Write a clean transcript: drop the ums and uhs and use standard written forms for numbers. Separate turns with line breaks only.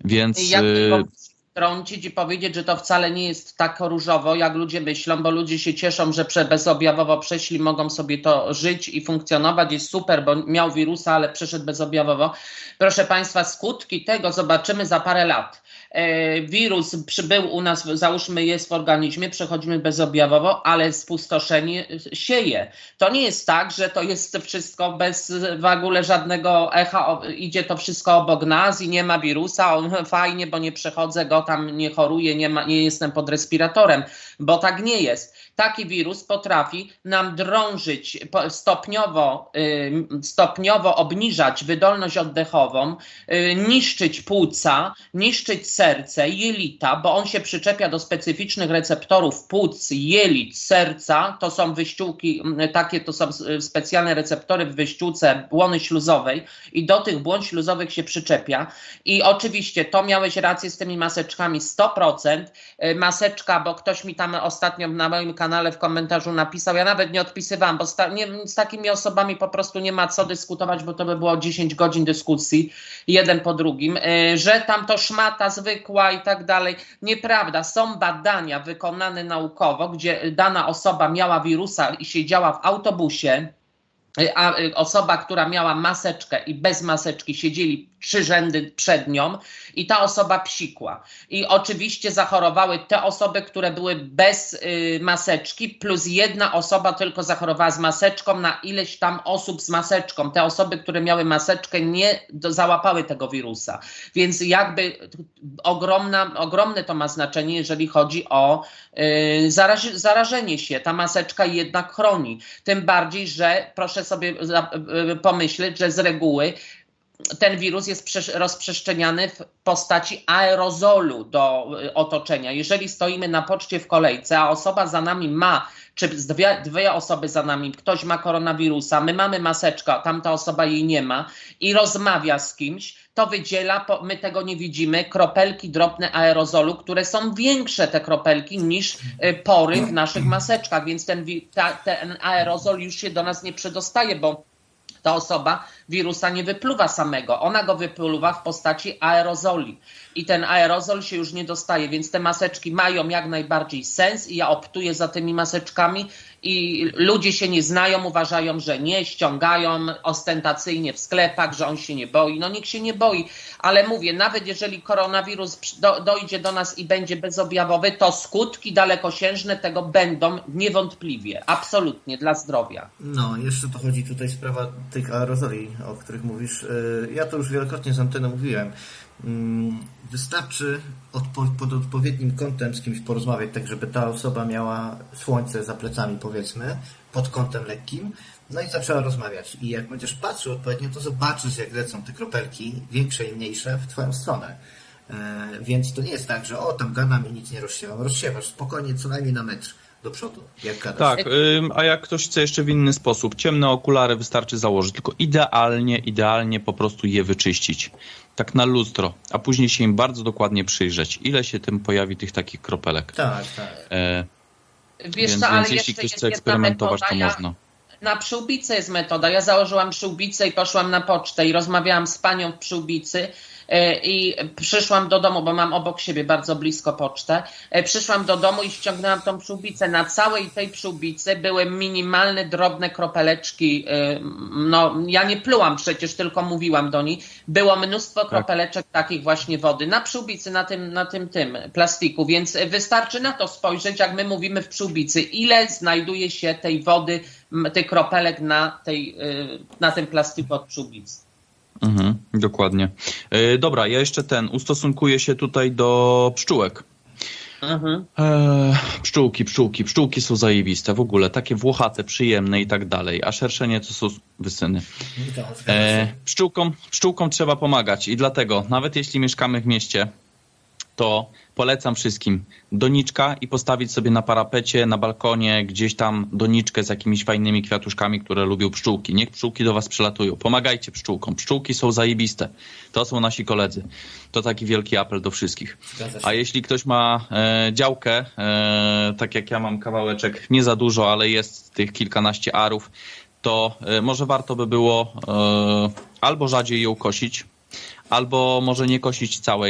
Więc...
Ja wtrącić i powiedzieć, że to wcale nie jest tak różowo, jak ludzie myślą, bo ludzie się cieszą, że bezobjawowo przeszli, mogą sobie to żyć i funkcjonować, jest super, bo miał wirusa, ale przeszedł bezobjawowo. Proszę Państwa, skutki tego zobaczymy za parę lat. Wirus przybył u nas, załóżmy jest w organizmie, przechodzimy bezobjawowo, ale spustoszenie sieje. To nie jest tak, że to jest wszystko bez w ogóle żadnego echa, idzie to wszystko obok nas i nie ma wirusa, fajnie, bo nie przechodzę go, tam nie choruję, nie jestem pod respiratorem, bo tak nie jest. Taki wirus potrafi nam drążyć, stopniowo obniżać wydolność oddechową, niszczyć płuca, niszczyć serce, jelita, bo on się przyczepia do specyficznych receptorów płuc, jelit, serca. To są wyściółki, to są specjalne receptory w wyściółce błony śluzowej i do tych błon śluzowych się przyczepia. I oczywiście to miałeś rację z tymi maseczkami 100%. Maseczka, bo ktoś mi tam ostatnio na moim kanale w komentarzu napisał, ja nawet nie odpisywałam, bo z takimi osobami po prostu nie ma co dyskutować, bo to by było 10 godzin dyskusji, jeden po drugim, że tam to szmata zwykła i tak dalej. Nieprawda. Są badania wykonane naukowo, gdzie dana osoba miała wirusa i siedziała w autobusie, a osoba, która miała maseczkę i bez maseczki siedzieli 3 rzędy przed nią i ta osoba psikła. I oczywiście zachorowały te osoby, które były bez maseczki, plus jedna osoba tylko zachorowała z maseczką na ileś tam osób z maseczką. Te osoby, które miały maseczkę, nie załapały tego wirusa. Więc jakby ogromne to ma znaczenie, jeżeli chodzi o zarażenie się. Ta maseczka jednak chroni. Tym bardziej, że proszę sobie pomyśleć, że z reguły ten wirus jest rozprzestrzeniany w postaci aerozolu do otoczenia. Jeżeli stoimy na poczcie w kolejce, a osoba za nami ma, czy dwie osoby za nami, ktoś ma koronawirusa, my mamy maseczkę, a tamta osoba jej nie ma i rozmawia z kimś, to wydziela, my tego nie widzimy, kropelki drobne aerozolu, które są większe te kropelki niż pory w naszych maseczkach, więc ten aerozol już się do nas nie przedostaje, bo ta osoba wirusa nie wypluwa samego, ona go wypluwa w postaci aerozoli i ten aerozol się już nie dostaje, więc te maseczki mają jak najbardziej sens i ja optuję za tymi maseczkami i ludzie się nie znają, uważają, że nie, ściągają ostentacyjnie w sklepach, że on się nie boi. No nikt się nie boi, ale mówię, nawet jeżeli koronawirus dojdzie do nas i będzie bezobjawowy, to skutki dalekosiężne tego będą niewątpliwie, absolutnie dla zdrowia.
No, jeszcze to chodzi tutaj sprawa tych aerozoli, o których mówisz. Ja to już wielokrotnie z anteny mówiłem. Wystarczy pod odpowiednim kątem z kimś porozmawiać, tak żeby ta osoba miała słońce za plecami, powiedzmy, pod kątem lekkim, no i zaczęła rozmawiać. I jak będziesz patrzył odpowiednio, to zobaczysz, jak lecą te kropelki, większe i mniejsze, w twoją stronę. Więc to nie jest tak, że tam gadam i nic nie rozsiewam. Rozsiewasz spokojnie co najmniej na metr do przodu, jak gadasz.
Tak, a jak ktoś chce jeszcze w inny sposób, ciemne okulary wystarczy założyć, tylko idealnie po prostu je wyczyścić. Tak na lustro, a później się im bardzo dokładnie przyjrzeć, ile się tym pojawi tych takich kropelek.
Tak.
Wiesz co, ale
więc jeśli ktoś chce eksperymentować, to można.
Na przyłbicy jest metoda. Ja założyłam przyłbicę i poszłam na pocztę i rozmawiałam z panią w przyłbicy i przyszłam do domu, bo mam obok siebie bardzo blisko pocztę. Przyszłam do domu i ściągnęłam tą przyłbicę. Na całej tej przyłbicy były minimalne, drobne kropeleczki. No, ja nie plułam przecież, tylko mówiłam do niej. Było mnóstwo kropeleczek takich właśnie wody na przyłbicy, na tym plastiku, więc wystarczy na to spojrzeć, jak my mówimy w przyłbicy, ile znajduje się tej wody, tych kropelek na tym plastiku od przyłbicy.
Dokładnie. Dobra, ja jeszcze ustosunkuję się tutaj do pszczółek. Pszczółki są zajebiste w ogóle, takie włochate, przyjemne i tak dalej, a szerszenie to są wysyny. Pszczółkom trzeba pomagać i dlatego, nawet jeśli mieszkamy w mieście, to polecam wszystkim doniczka i postawić sobie na parapecie, na balkonie, gdzieś tam doniczkę z jakimiś fajnymi kwiatuszkami, które lubią pszczółki. Niech pszczółki do was przylatują. Pomagajcie pszczółkom. Pszczółki są zajebiste. To są nasi koledzy. To taki wielki apel do wszystkich. A jeśli ktoś ma działkę, tak jak ja mam kawałeczek, nie za dużo, ale jest tych kilkanaście arów, to może warto by było albo rzadziej ją kosić, albo może nie kosić całej,